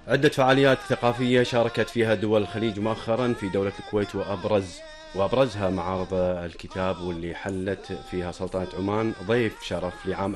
عدة فعاليات ثقافية شاركت فيها دول الخليج مؤخرا في دولة الكويت، وأبرزها معارض الكتاب، واللي حلت فيها سلطنة عمان ضيف شرف لعام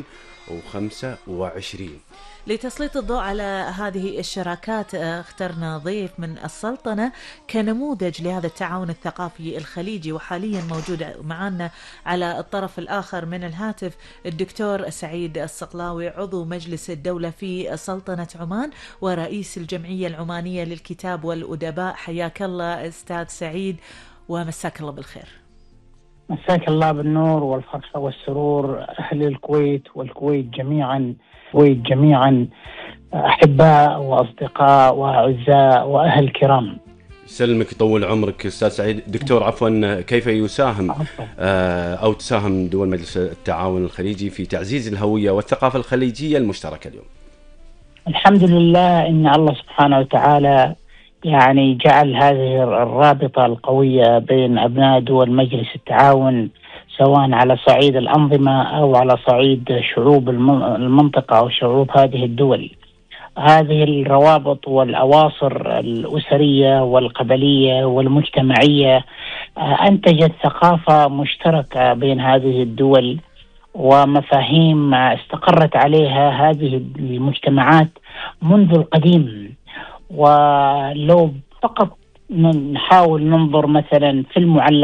2025. لتسليط الضوء على هذه الشراكات اخترنا ضيف من السلطنة كنموذج لهذا التعاون الثقافي الخليجي، وحاليا موجود معنا على الطرف الآخر من الهاتف الدكتور سعيد الصقلاوي، عضو مجلس الدولة في سلطنة عمان ورئيس الجمعية العمانية للكتاب والأدباء. حياك الله أستاذ سعيد ومساك الله بالخير. مساك الله بالنور والفرحة والسرور. أهل الكويت والكويت جميعا، الكويت جميعا أحباء وأصدقاء وأعزاء وأهل كرام. يسلمك يطول عمرك أستاذ سعيد. دكتور عفوا، كيف يساهم أو تساهم دول مجلس التعاون الخليجي في تعزيز الهوية والثقافة الخليجية المشتركة اليوم؟ الحمد لله إن الله سبحانه وتعالى يعني جعل هذه الرابطة القوية بين أبناء دول مجلس التعاون، سواء على صعيد الأنظمة أو على صعيد شعوب المنطقة أو شعوب هذه الدول. هذه الروابط والأواصر الأسرية والقبلية والمجتمعية أنتجت ثقافة مشتركة بين هذه الدول ومفاهيم استقرت عليها هذه المجتمعات منذ القديم. ولو فقط نحاول ننظر مثلا في المعلقات